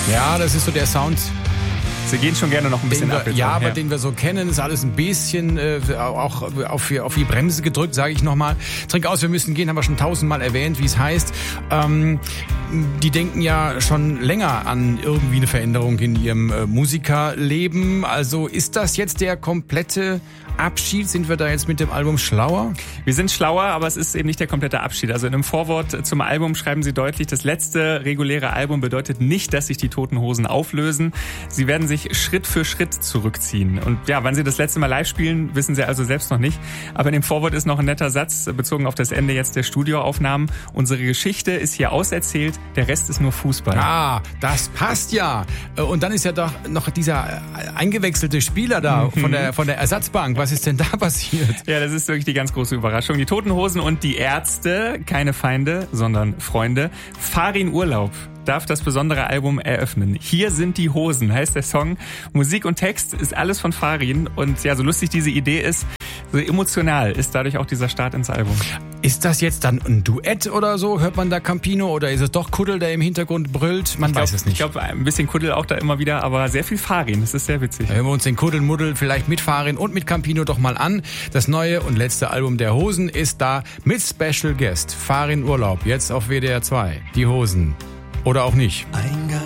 Ja, das ist so der Sound. Sie gehen schon gerne noch ein bisschen ab. Ja, aber den wir so kennen, ist alles ein bisschen auch auf die Bremse gedrückt, sage ich nochmal. Trink aus, wir müssen gehen, haben wir schon 1000-mal erwähnt, wie es heißt. Die denken ja schon länger an irgendwie eine Veränderung in ihrem Musikerleben. Also ist das jetzt der komplette Abschied? Sind wir da jetzt mit dem Album schlauer? Wir sind schlauer, aber es ist eben nicht der komplette Abschied. Also in einem Vorwort zum Album schreiben sie deutlich, das letzte reguläre Album bedeutet nicht, dass sich die Toten Hosen auflösen. Sie werden sich Schritt für Schritt zurückziehen. Und ja, wann sie das letzte Mal live spielen, wissen sie also selbst noch nicht. Aber in dem Vorwort ist noch ein netter Satz, bezogen auf das Ende jetzt der Studioaufnahmen. Unsere Geschichte ist hier auserzählt, der Rest ist nur Fußball. Ah, das passt ja. Und dann ist ja doch noch dieser eingewechselte Spieler da von der Ersatzbank. Was ist denn da passiert? Ja, das ist wirklich die ganz große Überraschung. Die Toten Hosen und die Ärzte, keine Feinde, sondern Freunde, fahren in Urlaub. Darf das besondere Album eröffnen. Hier sind die Hosen, heißt der Song. Musik und Text ist alles von Farin. Und ja, so lustig diese Idee ist, so emotional ist dadurch auch dieser Start ins Album. Ist das jetzt dann ein Duett oder so? Hört man da Campino oder ist es doch Kuddel, der im Hintergrund brüllt? Man weiß es nicht. Ich glaube, ein bisschen Kuddel auch da immer wieder, aber sehr viel Farin. Das ist sehr witzig. Da hören wir uns den Kuddelmuddel vielleicht mit Farin und mit Campino doch mal an. Das neue und letzte Album der Hosen ist da mit Special Guest. Farin Urlaub, jetzt auf WDR 2. Die Hosen. Oder auch nicht.